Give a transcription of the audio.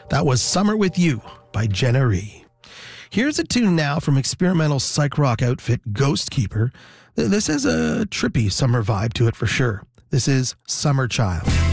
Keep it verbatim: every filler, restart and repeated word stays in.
That was Summer With You by Jenna Ree. Here's a tune now from experimental psych rock outfit Ghost Keeper. This has a trippy summer vibe to it for sure. This is Summer Child.